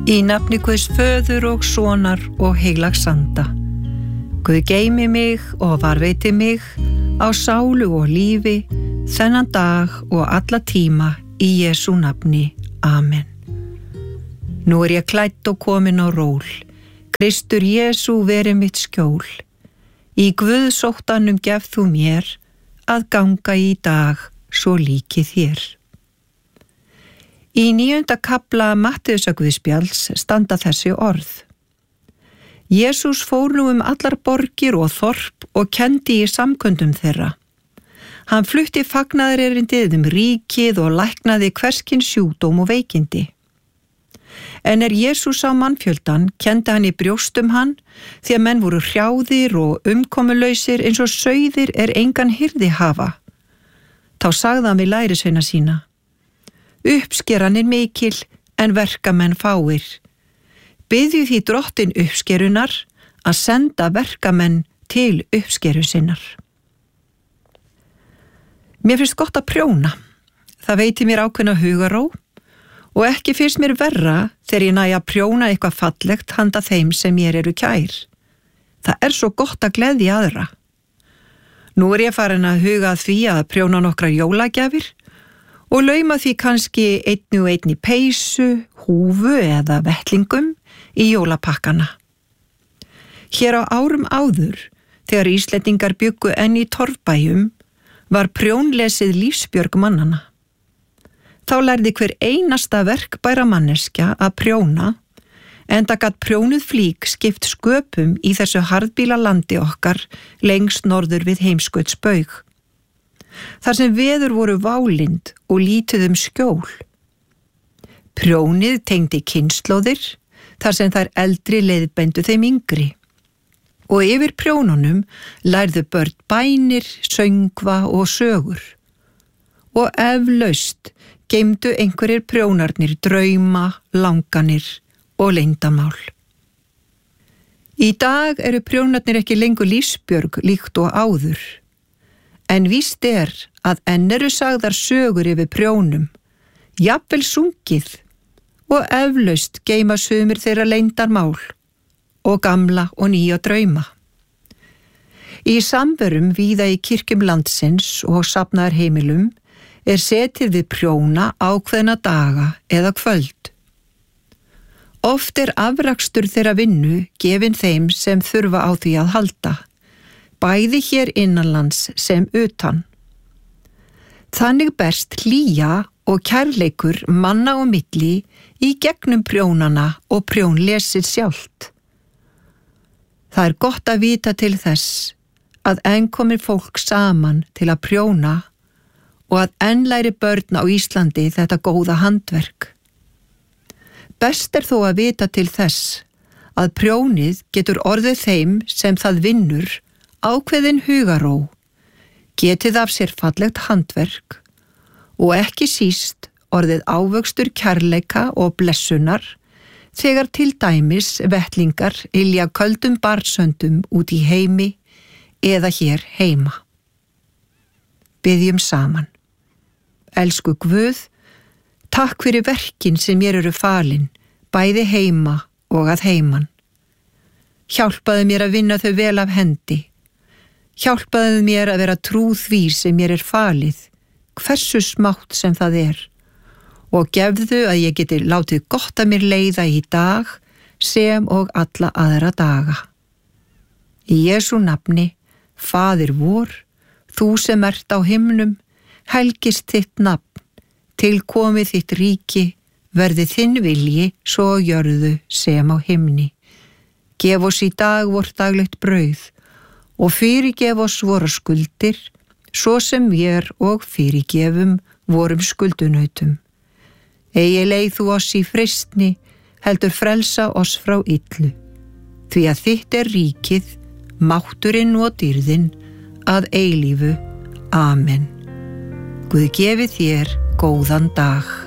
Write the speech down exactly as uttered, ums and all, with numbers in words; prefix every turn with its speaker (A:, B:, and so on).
A: Í nafni Guðs föður og sonar og heilags anda. Guð geymi mig og varveiti mig á sálu og lífi þennan dag og alla tíma í Jesú nafni. Amen. Nú er ég klædd og komin á ról. Kristur Jesú veri mitt skjól. Í Guðsóttanum gef þú mér að ganga í dag svo líki þér. Í níunda kafla Matteusarguðspjalls standa þessi orð. Jesús fór nú um allar borgir og þorp og kenndi í samkundum þeirra. Hann flutti fagnaðarerindið um ríkið og læknaði hverskins sjúkdóm og veikindi. En er Jesús á mannfjöldan, kendi hann í brjóstum hann, því að menn voru hrjáðir og umkomulausir eins og sauðir er engan hirði hafa. Þá sagði hann við lærisveina sína: Uppskeran er mikil, en verkamenn fáir. Biðju því drottin uppskerunar að senda verkamenn til uppskeru sinnar. Mér finnst gott að prjóna. Það veitir mér ákveðna hugarró og ekki finnst mér verra þegar ég næ að prjóna eitthvað fallegt handa þeim sem mér eru kær. Það er svo gott að gleðja aðra. Nú er ég farin að huga að því að prjóna nokkrar jólagjafir og lauma því kannski einni og einni peysu, húfu eða vettlingum í jólapakkana. Hér á árum áður, þegar Íslendingar bjuggu enn í torfbæjum, var prjónlesið lífsbjörg mannana. Þá lærði hver einasta verkbæra manneskja að prjóna, enda gat prjónuð flík skipt sköpum í þessu harðbíla landi okkar lengst norður við heimskautsbaug. Þar sem veður voru válind og lítið um skjól. Prjónið tengdi kynslóðir, þar sem þær eldri leiðbendu þeim yngri. Og yfir prjónunum lærðu börn bænir, söngva og sögur. Og eflaust geymdu einhverjir prjónarnir drauma, langanir og leyndamál. Í dag eru prjónarnir ekki lengur lífsbjörg líkt og áður. En víst er að enn eru sagðar sögur yfir prjónum, jafnvel sungið, og eflaust geyma sumir þeirra leyndarmál og gamla og nýja drauma. Í samverum víða í kirkjum landsins og safnaðarheimilum er setið við prjóna ákveðna daga eða kvöld. Oft er afrakstur þeirra vinnu gefin þeim sem þurfa á því að halda, bæði hér innanlands sem utan. Þannig berst hlýja og kærleikur manna og milli í gegnum prjónana og prjónlesið sjálft. Það er gott að vita til þess að enn komir fólk saman til að prjóna og að enn læri börn á Íslandi þetta góða handverk. Best er þó að vita til þess að prjónið getur orðið þeim sem það vinnur ákveðin hugaró, getið af sér fallegt handverk og ekki síst orðið ávöxtur kærleika og blessunar þegar til dæmis vettlingar ylja köldum barnsöndum út í heimi eða hér heima. Biðjum saman. Elsku Guð, takk fyrir verkin sem mér eru falin, bæði heima og að heiman. Hjálpaðu mér að vinna þau vel af hendi. Hjálpaðu mér að vera trú því sem mér er falið, hversu smátt sem það er, og gefðu að ég geti látið gott að mér leiða í dag sem og alla aðra daga. Í Jesú nafni, Faðir vor, þú sem ert á himnum, helgist þitt nafn, tilkomið þitt ríki, verði þinn vilji svo gjörðu sem á himni. Gef oss í dag vort daglegt brauð og fyrirgef oss vorar skuldir, svo sem vér og fyrirgefum vorum skuldunautum. Eigi leið þú oss í freistni, heldur frelsa oss frá illu, því að þitt er ríkið, mátturinn og dýrðin, að eilífu. Amen. Guð gefi þér góðan dag.